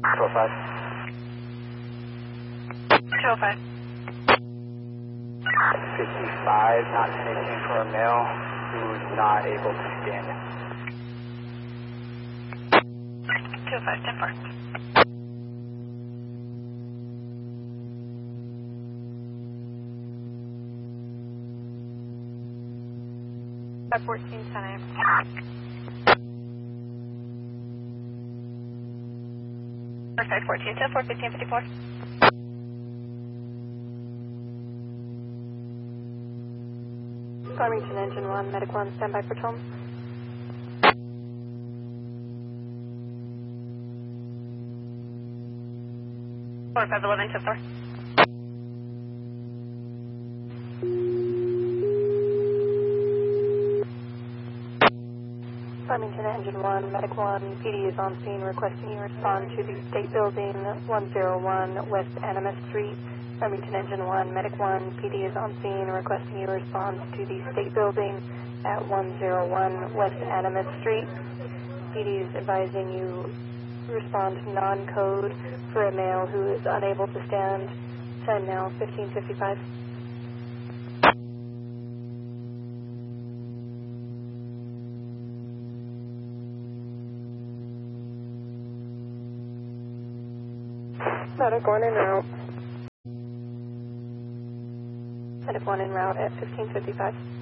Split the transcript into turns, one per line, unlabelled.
205.
205.
55, not finishing for a male who's not able to stand.
205, 10-4. At 14, 10 a.m. Perfect, 14, 10, 4, 15, 54.
Farmington Engine 1, Medic 1, standby for Tom.
Four, 5, 11, 10, 4.
Farmington Engine 1, Medic 1, PD is on scene requesting you respond to the State Building 101 West Animas Street. Farmington Engine 1, Medic 1, PD is on scene requesting you respond to the State Building at 101 West Animas Street. PD is advising you respond non-code for a male who is unable to stand. Time now, 15:55. Medic 1 en route. Medic 1 en route at 15:55.